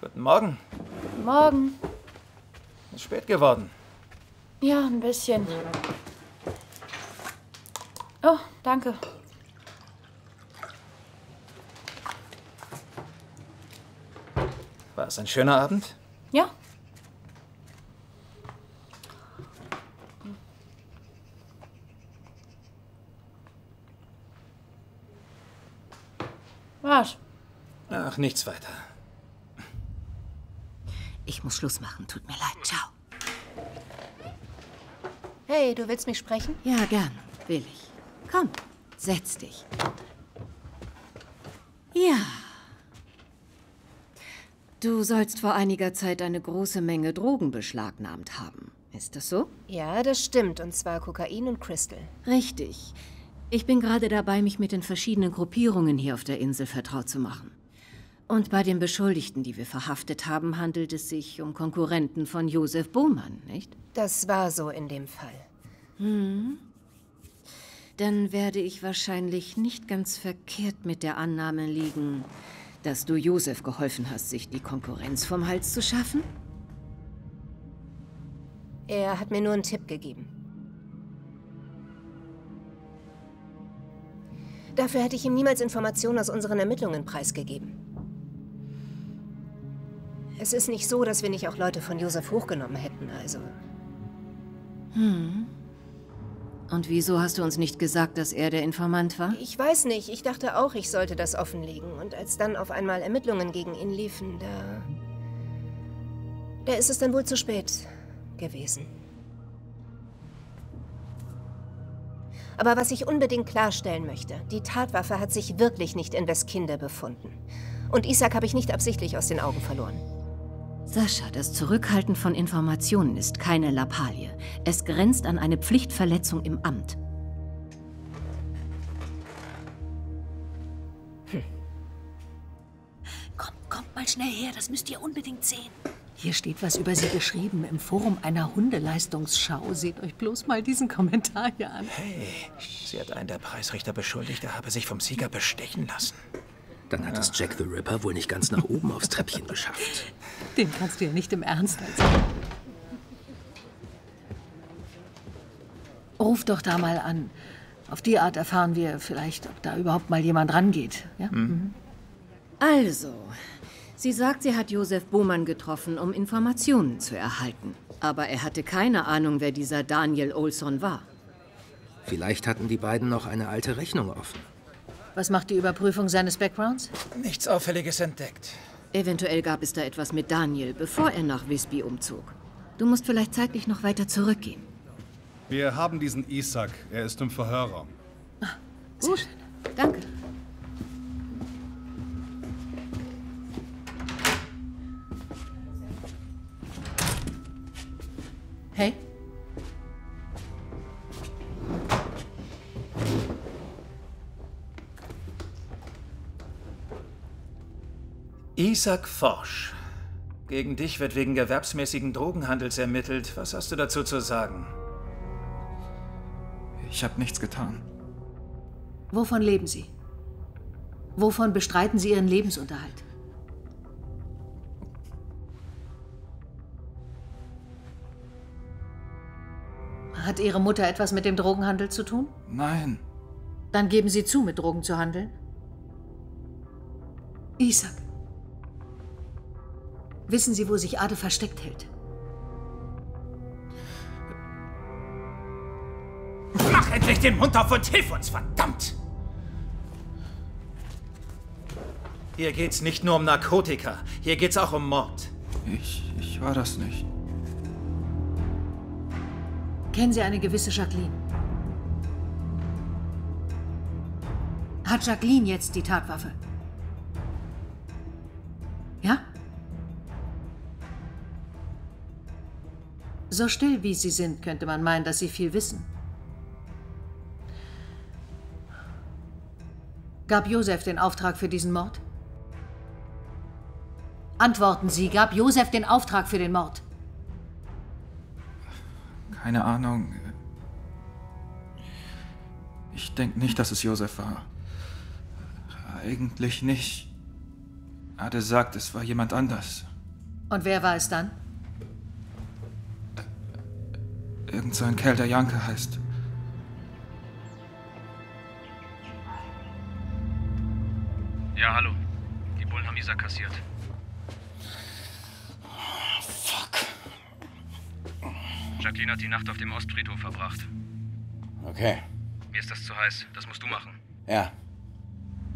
Guten Morgen. Morgen. Ist spät geworden. Ja, ein bisschen. Oh, danke. War es ein schöner Abend? Ja. Was? Ach, nichts weiter. Ich muss Schluss machen. Tut mir leid. Ciao. Hey, du willst mich sprechen? Ja, gern. Will ich. Komm, setz dich. Ja. Du sollst vor einiger Zeit eine große Menge Drogen beschlagnahmt haben. Ist das so? Ja, das stimmt. Und zwar Kokain und Crystal. Richtig. Ich bin gerade dabei, mich mit den verschiedenen Gruppierungen hier auf der Insel vertraut zu machen. Und bei den Beschuldigten, die wir verhaftet haben, handelt es sich um Konkurrenten von Josef Bowman, nicht? Das war so in dem Fall. Dann werde ich wahrscheinlich nicht ganz verkehrt mit der Annahme liegen, dass du Josef geholfen hast, sich die Konkurrenz vom Hals zu schaffen? Er hat mir nur einen Tipp gegeben. Dafür hätte ich ihm niemals Informationen aus unseren Ermittlungen preisgegeben. Es ist nicht so, dass wir nicht auch Leute von Josef hochgenommen hätten, also... Und wieso hast du uns nicht gesagt, dass er der Informant war? Ich weiß nicht, ich dachte auch, ich sollte das offenlegen. Und als dann auf einmal Ermittlungen gegen ihn liefen, da ist es dann wohl zu spät gewesen. Aber was ich unbedingt klarstellen möchte, die Tatwaffe hat sich wirklich nicht in Weskinde befunden. Und Isaac habe ich nicht absichtlich aus den Augen verloren. Sascha, das Zurückhalten von Informationen ist keine Lappalie. Es grenzt an eine Pflichtverletzung im Amt. Kommt mal schnell her, das müsst ihr unbedingt sehen. Hier steht was über Sie geschrieben im Forum einer Hundeleistungsschau. Seht euch bloß mal diesen Kommentar hier an. Hey, sie hat einen der Preisrichter beschuldigt, er habe sich vom Sieger bestechen lassen. Dann hat es Jack the Ripper wohl nicht ganz nach oben aufs Treppchen geschafft. Den kannst du ja nicht im Ernst erzählen. Ruf doch da mal an. Auf die Art erfahren wir vielleicht, ob da überhaupt mal jemand rangeht. Ja? Also, sie sagt, sie hat Josef Bowman getroffen, um Informationen zu erhalten. Aber er hatte keine Ahnung, wer dieser Daniel Olson war. Vielleicht hatten die beiden noch eine alte Rechnung offen. Was macht die Überprüfung seines Backgrounds? Nichts Auffälliges entdeckt. Eventuell gab es da etwas mit Daniel, bevor er nach Visby umzog. Du musst vielleicht zeitlich noch weiter zurückgehen. Wir haben diesen Isaac. Er ist im Verhörraum. Gut, danke. Hey? Isaac Forsch. Gegen dich wird wegen gewerbsmäßigen Drogenhandels ermittelt. Was hast du dazu zu sagen? Ich habe nichts getan. Wovon leben Sie? Wovon bestreiten Sie Ihren Lebensunterhalt? Hat Ihre Mutter etwas mit dem Drogenhandel zu tun? Nein. Dann geben Sie zu, mit Drogen zu handeln. Isaac. Wissen Sie, wo sich Ade versteckt hält? Mach endlich den Mund auf und hilf uns, verdammt! Hier geht's nicht nur um Narkotika, hier geht's auch um Mord. Ich war das nicht. Kennen Sie eine gewisse Jacqueline? Hat Jacqueline jetzt die Tatwaffe? Ja? So still wie Sie sind, könnte man meinen, dass Sie viel wissen. Gab Josef den Auftrag für diesen Mord? Antworten Sie, gab Josef den Auftrag für den Mord? Keine Ahnung. Ich denke nicht, dass es Josef war. Eigentlich nicht. Ade sagt, es war jemand anders. Und wer war es dann? Irgend so ein Kerl, der Janke heißt. Ja, hallo. Die Bullen haben Isaac kassiert. Fuck. Jacqueline hat die Nacht auf dem Ostfriedhof verbracht. Okay. Mir ist das zu heiß. Das musst du machen. Ja.